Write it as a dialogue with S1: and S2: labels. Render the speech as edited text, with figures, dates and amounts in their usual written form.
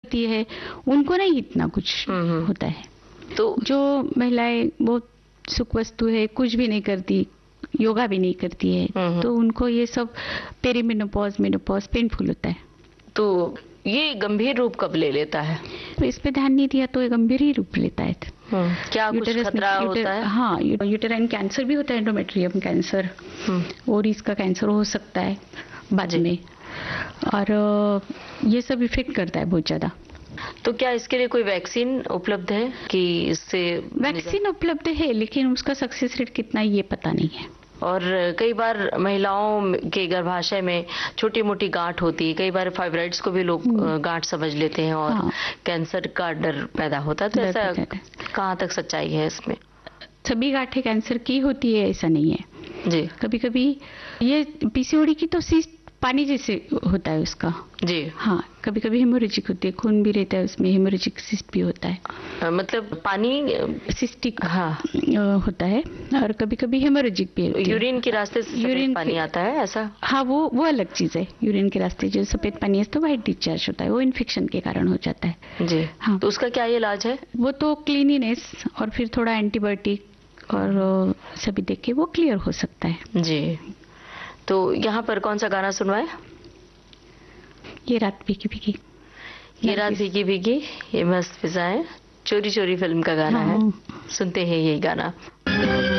S1: करती है उनको नहीं इतना कुछ होता है।
S2: तो
S1: जो महिलाएं बहुत सुख वस्तु है, कुछ भी नहीं करती, योगा भी नहीं करती है, तो उनको ये सब पेरीमेनोपॉज, मेनोपॉज पेनफुल होता है।
S2: तो ये गंभीर रूप कब ले लेता है?
S1: तो इस पे ध्यान नहीं दिया तो ये गंभीर ही रूप लेता है।
S2: क्या कुछ खतरा होता है?
S1: हाँ, यूटेराइन कैंसर भी होता है, एंडोमेट्रियम कैंसर, ओवरीज का कैंसर हो सकता है बाद में, और ये सब इफेक्ट करता है बहुत ज्यादा।
S2: तो क्या इसके लिए कोई वैक्सीन उपलब्ध है कि इससे?
S1: वैक्सीन उपलब्ध है, लेकिन उसका सक्सेस रेट कितना ये पता नहीं है।
S2: और कई बार महिलाओं के गर्भाशय में छोटी मोटी गांठ होती है, कई बार फाइब्रॉइड्स को भी लोग गांठ समझ लेते हैं और कैंसर का डर पैदा होता है। तो ऐसा कहाँ तक सच्चाई है इसमें?
S1: सभी गांठें कैंसर की होती है ऐसा नहीं है
S2: जी।
S1: कभी कभी ये पीसीओडी की तो सिस्ट पानी जैसे होता है उसका
S2: जी।
S1: हाँ, कभी कभी हेमोरेजिक होती है, खून भी रहता है उसमें, हेमोरेजिक सिस्ट भी होता है।
S2: मतलब पानी
S1: सिस्टिक होता है, और कभी कभी हेमोरेजिक भी होती है।
S2: यूरिन के रास्ते से सफेद पानी आता है ऐसा?
S1: हाँ, वो अलग चीज है। यूरिन के रास्ते जो सफेद पानी है तो व्हाइट डिस्चार्ज होता है, वो इन्फेक्शन के कारण हो जाता है।
S2: जी। हाँ, तो उसका क्या इलाज है?
S1: वो तो क्लीनिनेस और फिर थोड़ा एंटीबायोटिक और सभी देख के वो क्लियर हो सकता है।
S2: जी। तो यहाँ पर कौन सा गाना सुनवाए?
S1: ये रात भीगी भीगी,
S2: ये रात भीगी भीगी, ये मस्त फिजाएं, चोरी चोरी फिल्म का गाना है। सुनते हैं ये गाना।